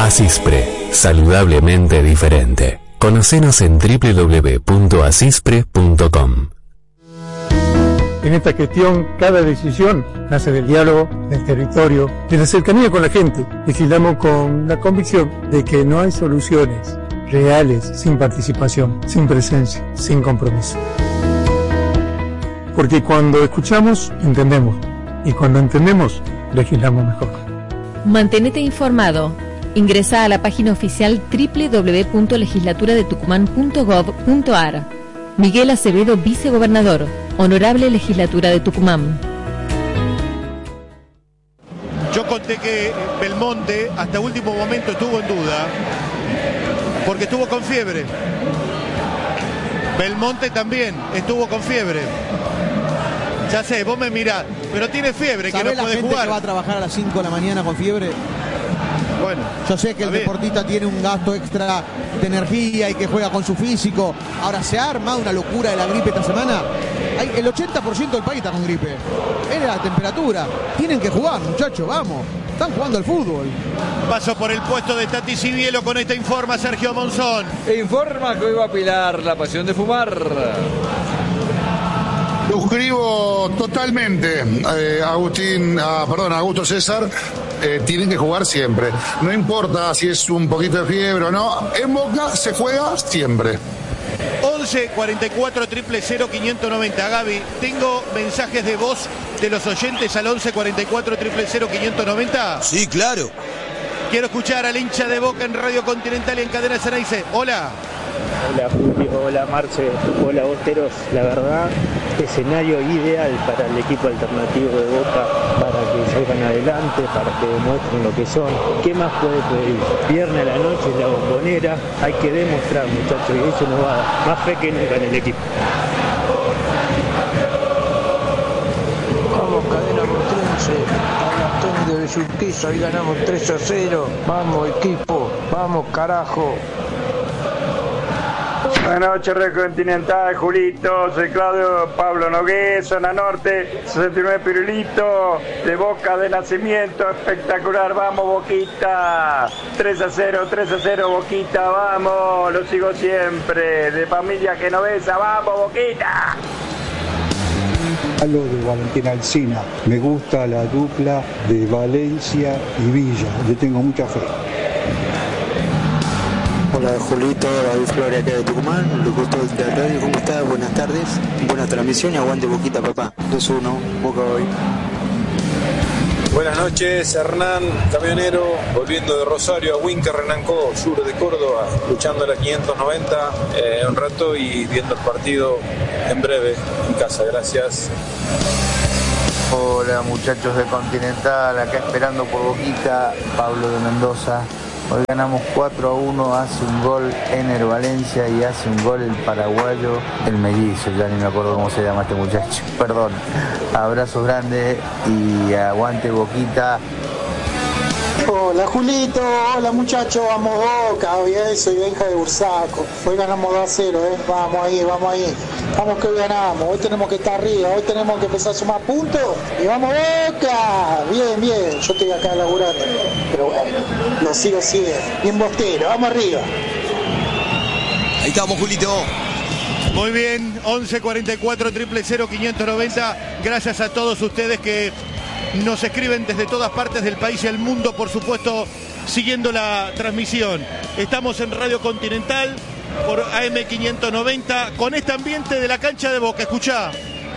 Asispre, saludablemente diferente. Conocenos en www.asispre.com. En esta gestión, cada decisión nace del diálogo, del territorio, de la cercanía con la gente. Legislamos con la convicción de que no hay soluciones reales sin participación, sin presencia, sin compromiso. Porque cuando escuchamos, entendemos. Y cuando entendemos, legislamos mejor. Mantenete informado. Ingresa a la página oficial www.legislaturadetucumán.gov.ar. Miguel Acevedo, vicegobernador. Honorable Legislatura de Tucumán. Yo conté que Belmonte hasta último momento estuvo en duda porque estuvo con fiebre. Belmonte también estuvo con fiebre. Ya sé, vos me mirás, pero tiene fiebre, que no puede jugar. Que va a trabajar a las 5 de la mañana con fiebre? Bueno, yo sé que el deportista tiene un gasto extra de energía y que juega con su físico. Ahora, ¿se ha armado una locura de la gripe esta semana? El 80% del país está con gripe. Es la temperatura. Tienen que jugar, muchachos, vamos. Están jugando al fútbol. Paso por el puesto de Tati Cibielo, con esta informa Sergio Monzón. Informa que hoy va a apilar la pasión de fumar. Suscribo totalmente, Augusto César. Tienen que jugar siempre. No importa si es un poquito de fiebre o no. En Boca se juega siempre. 11 44 000 590. Gaby, tengo mensajes de voz de los oyentes al 11 44 000 590. Sí, claro. Quiero escuchar al hincha de Boca en Radio Continental y en Cadena Ceneice. Hola. Hola Julio, hola Marce, hola Bosteros. La verdad, escenario ideal para el equipo alternativo de Boca, para que salgan adelante, para que demuestren lo que son. ¿Qué más puede pedir? Viernes a la noche en la Bombonera, hay que demostrar, muchachos, y eso nos va a dar más fe que nunca en el equipo. Vamos, Cadena Bostrense, habla Tony de Besurquiza, hoy ganamos 3-0. Vamos equipo, vamos carajo. Buenas noches, Red Continental, Julito, soy Claudio Pablo Nogué, zona norte, 69 Pirulito, de Boca de nacimiento, espectacular, vamos Boquita, 3-0, Boquita, vamos, lo sigo siempre, de familia genovesa, vamos Boquita. Hablo de Valentina Alsina, me gusta la dupla de Valencia y Villa, le tengo mucha fe. Hola Julito, David Flores acá de Tucumán, el gusto de la radio, ¿cómo estás? Buenas tardes, buena transmisión y aguante Boquita papá, 2-1, Boca hoy. Buenas noches, Hernán, camionero, volviendo de Rosario a Huinca, Renancó, sur de Córdoba, luchando la 590 un rato y viendo el partido en breve en casa, gracias. Hola muchachos de Continental, acá esperando por Boquita, Pablo de Mendoza. Hoy ganamos 4-1, hace un gol Ener Valencia y hace un gol el paraguayo, el mellizo, ya ni me acuerdo cómo se llama este muchacho, perdón. Abrazos grandes y aguante Boquita. Hola Julito, hola muchachos, vamos Boca, hoy soy Benja de Bursaco, hoy ganamos 2-0, vamos ahí, vamos que hoy ganamos, hoy tenemos que estar arriba, hoy tenemos que empezar a sumar puntos y vamos Boca, bien, yo estoy acá laburando, pero bueno, lo sigo bien bostero, vamos arriba. Ahí estamos Julito. Muy bien, 11 44 000 590, gracias a todos ustedes que nos escriben desde todas partes del país y el mundo, por supuesto, siguiendo la transmisión. Estamos en Radio Continental por AM 590 con este ambiente de la cancha de Boca. Escuchá.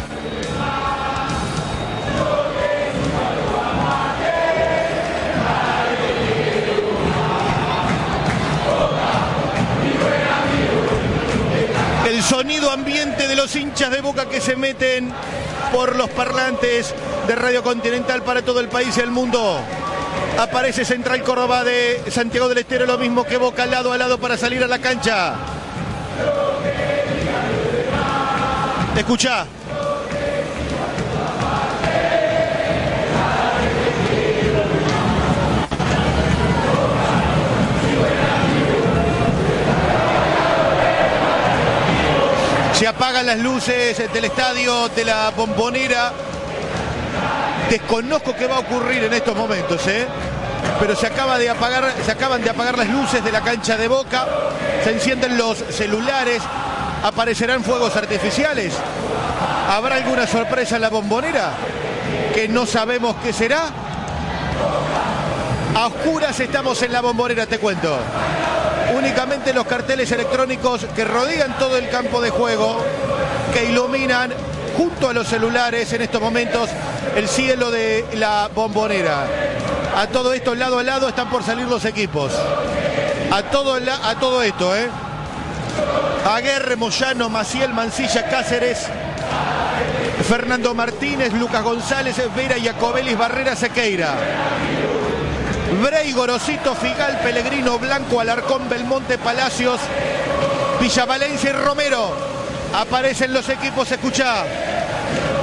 El sonido ambiente de los hinchas de Boca que se meten por los parlantes de Radio Continental para todo el país y el mundo. Aparece Central Córdoba de Santiago del Estero, lo mismo que Boca, lado a lado para salir a la cancha. Escuchá. Se apagan las luces del estadio de la Bombonera. Desconozco qué va a ocurrir en estos momentos, pero se acaban de apagar las luces de la cancha de Boca, se encienden los celulares, aparecerán fuegos artificiales. ¿Habrá alguna sorpresa en la Bombonera que no sabemos qué será? A oscuras estamos en la Bombonera, te cuento. Únicamente los carteles electrónicos que rodean todo el campo de juego, que iluminan junto a los celulares en estos momentos el cielo de la Bombonera. A todo esto, lado a lado, están por salir los equipos. A todo esto, Aguerre, Moyano, Maciel, Mancilla, Cáceres, Fernando Martínez, Lucas González, Vera, Iacobelis, Barrera, Sequeira, Brey, Gorosito, Figal, Pellegrino, Blanco, Alarcón, Belmonte, Palacios, Villavalencia y Romero. Aparecen los equipos, escuchá.